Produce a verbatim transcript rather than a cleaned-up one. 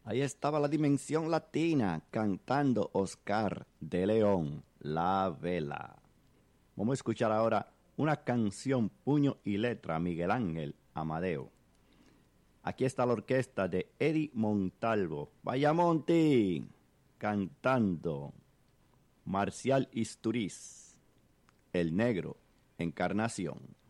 Ahí estaba la dimensión latina cantando Oscar de León, La Vela. Vamos a escuchar ahora una canción, puño y letra, Miguel Ángel Amadeo. Aquí está la orquesta de Eddie Montalvo, Bayamonte, cantando Marcial Isturiz, El Negro, Encarnación.